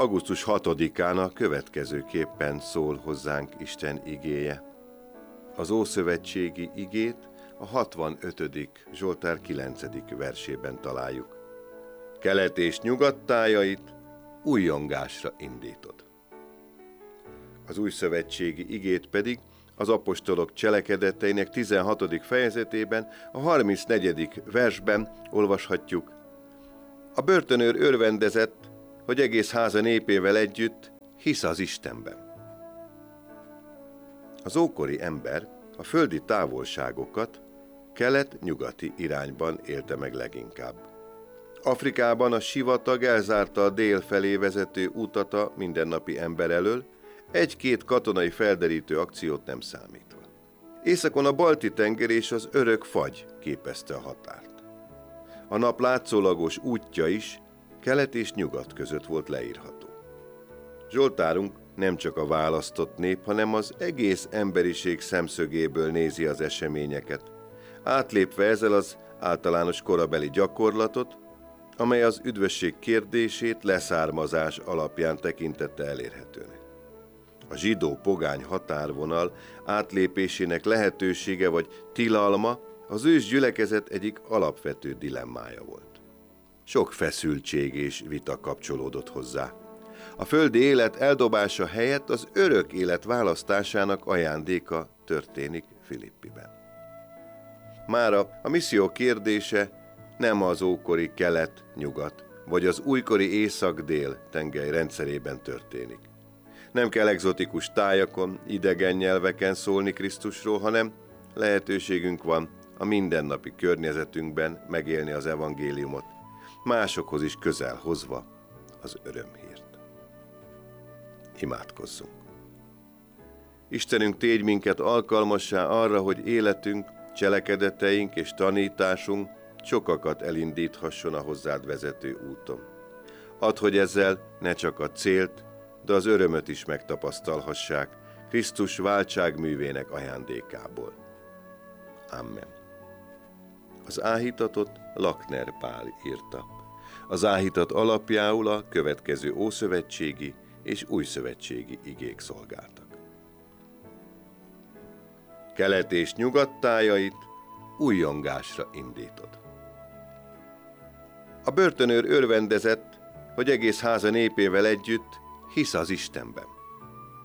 Augusztus 6-án a következőképpen szól hozzánk Isten igéje. Az Ószövetségi igét a 65. Zsoltár 9. versében találjuk. Kelet és nyugat tájait újjongásra indítod. Az Újszövetségi igét pedig az apostolok cselekedeteinek 16. fejezetében, a 34. versben olvashatjuk. A börtönőr örvendezett, hogy egész háza népével együtt hisz az Istenben. Az ókori ember a földi távolságokat kelet-nyugati irányban élte meg leginkább. Afrikában a sivatag elzárta a dél felé vezető utat a mindennapi ember elől, egy-két katonai felderítő akciót nem számítva. Északon a Balti-tenger és az Örök fagy képezte a határt. A nap látszólagos útja is kelet és nyugat között volt leírható. Zsoltárunk nem csak a választott nép, hanem az egész emberiség szemszögéből nézi az eseményeket, átlépve ezzel az általános korabeli gyakorlatot, amely az üdvösség kérdését leszármazás alapján tekintette elérhetőnek. A zsidó-pogány határvonal átlépésének lehetősége vagy tilalma az ős gyülekezet egyik alapvető dilemmája volt. Sok feszültség és vita kapcsolódott hozzá. A földi élet eldobása helyett az örök élet választásának ajándéka történik Filippiben. Mára a misszió kérdése nem az ókori kelet-nyugat, vagy az újkori észak-dél tengely rendszerében történik. Nem kell egzotikus tájakon, idegen nyelveken szólni Krisztusról, hanem lehetőségünk van a mindennapi környezetünkben megélni az evangéliumot, másokhoz is közel hozva az örömhírt. Imádkozzunk! Istenünk, tégy minket alkalmassá arra, hogy életünk, cselekedeteink és tanításunk sokakat elindíthasson a hozzád vezető úton. Add, hogy ezzel ne csak a célt, de az örömöt is megtapasztalhassák Krisztus váltságművének ajándékából. Amen. Az áhítatot Lakner Pál írta. Az áhítat alapjául a következő ószövetségi és újszövetségi igék szolgáltak. Kelet és nyugat tájait újjongásra indítod. A börtönőr örvendezett, hogy egész háza népével együtt hisz az Istenben.